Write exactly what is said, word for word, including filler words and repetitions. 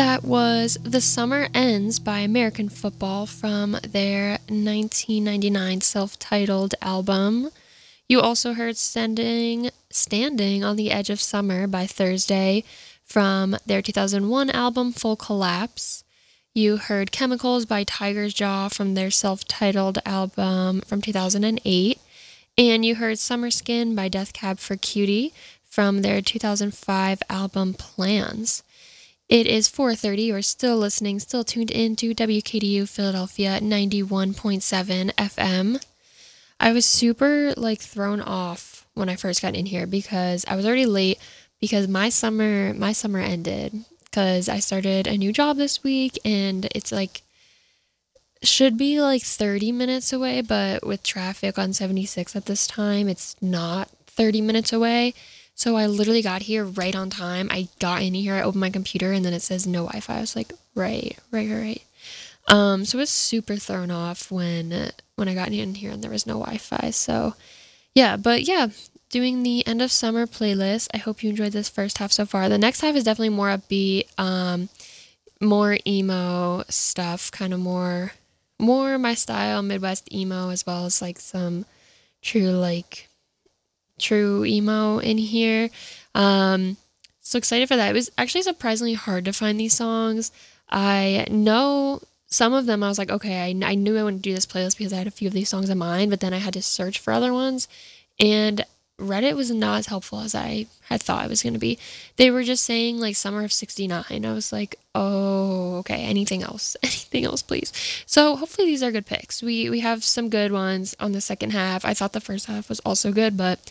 That was The Summer Ends by American Football from their nineteen ninety-nine self-titled album. You also heard Standing, Standing on the Edge of Summer by Thursday from their two thousand one album Full Collapse. You heard Chemicals by Tiger's Jaw from their self-titled album from two thousand eight. And you heard Summer Skin by Death Cab for Cutie from their two thousand five album Plans. It is four thirty. You're still listening, still tuned in to W K D U Philadelphia ninety-one point seven F M. I was super, like, thrown off when I first got in here because I was already late because my summer, my summer ended because I started a new job this week and it's, like, should be, like, thirty minutes away, but with traffic on seventy-six at this time, it's not thirty minutes away. So I literally got here right on time. I got in here, I opened my computer, and then it says no Wi-Fi. I was like, right, right, right, right. Um, so I was super thrown off when when I got in here and there was no Wi-Fi. So yeah, but yeah, doing the end of summer playlist. I hope you enjoyed this first half so far. The next half is definitely more upbeat, um, more emo stuff, kind of more more my style, Midwest emo, as well as like some true like true emo in here. Um, so excited for that. It was actually surprisingly hard to find these songs. I know some of them I was like, okay, I, I knew I wouldn't do this playlist because I had a few of these songs in mind, but then I had to search for other ones, and Reddit was not as helpful as I had thought it was going to be. They were just saying like Summer of sixty-nine. I was like, oh, okay, anything else, anything else, please. So hopefully these are good picks. We we have some good ones on the second half. I thought the first half was also good, but